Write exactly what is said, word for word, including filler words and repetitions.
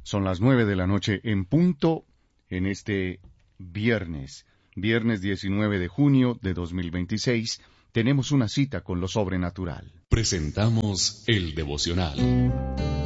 Son las nueve de la noche en punto en este viernes, viernes diecinueve de junio de dos mil veintiséis. Tenemos una cita con lo sobrenatural. Presentamos el devocional.